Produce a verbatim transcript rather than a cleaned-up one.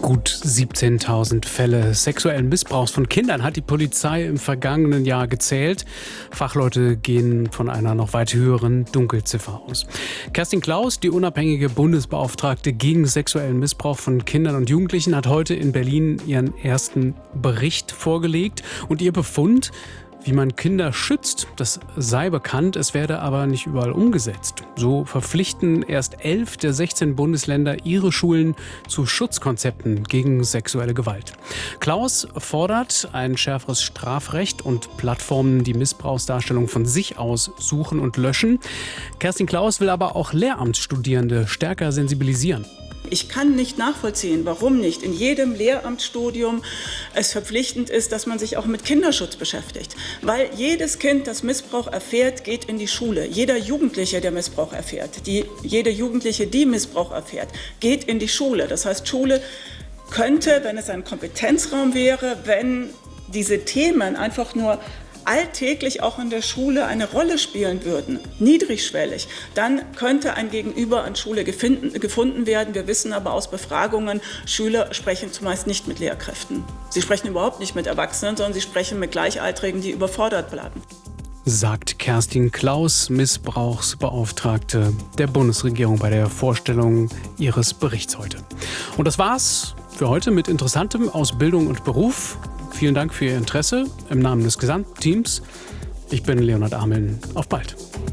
Gut siebzehntausend Fälle sexuellen Missbrauchs von Kindern hat die Polizei im vergangenen Jahr gezählt. Fachleute gehen von einer noch weit höheren Dunkelziffer aus. Kerstin Klaus, die unabhängige Bundesbeauftragte gegen sexuellen Missbrauch von Kindern und Jugendlichen, hat heute in Berlin ihren ersten Bericht vorgelegt. Und ihr Befund: Wie man Kinder schützt, das sei bekannt, es werde aber nicht überall umgesetzt. So verpflichten erst elf der sechzehn Bundesländer ihre Schulen zu Schutzkonzepten gegen sexuelle Gewalt. Klaus fordert ein schärferes Strafrecht und Plattformen, die Missbrauchsdarstellung von sich aus suchen und löschen. Kerstin Klaus will aber auch Lehramtsstudierende stärker sensibilisieren. Ich kann nicht nachvollziehen, warum nicht in jedem Lehramtsstudium es verpflichtend ist, dass man sich auch mit Kinderschutz beschäftigt. Weil jedes Kind, das Missbrauch erfährt, geht in die Schule. Jeder Jugendliche, der Missbrauch erfährt, die, jede Jugendliche, die Missbrauch erfährt, geht in die Schule. Das heißt, Schule könnte, wenn es ein Kompetenzraum wäre, wenn diese Themen einfach nur alltäglich auch in der Schule eine Rolle spielen würden, niedrigschwellig, dann könnte ein Gegenüber an Schule gefunden, gefunden werden. Wir wissen aber aus Befragungen, Schüler sprechen zumeist nicht mit Lehrkräften. Sie sprechen überhaupt nicht mit Erwachsenen, sondern sie sprechen mit Gleichaltrigen, die überfordert bleiben. Sagt Kerstin Klaus, Missbrauchsbeauftragte der Bundesregierung, bei der Vorstellung ihres Berichts heute. Und das war's für heute mit Interessantem aus Bildung und Beruf. Vielen Dank für Ihr Interesse im Namen des Gesamtteams. Ich bin Leonhard Ameln. Auf bald.